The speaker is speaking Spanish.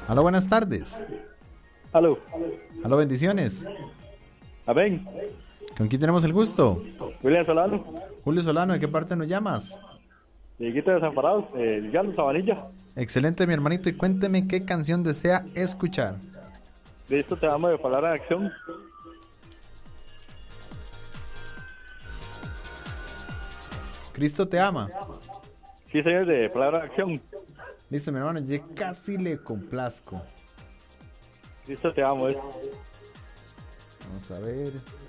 Aló, buenas tardes. Aló. Aló, bendiciones. Amén. ¿Con quién tenemos el gusto? William Solano, Julio Solano, ¿de qué parte nos llamas? de Quito de Desamparados, Llano Sabanilla. Excelente, mi hermanito, y cuénteme qué canción desea escuchar. De esto te damos de palabra de acción. Cristo te ama. Sí, señor, de palabra de acción. Listo, mi hermano, yo casi le complazco. Cristo te amo, Vamos a ver.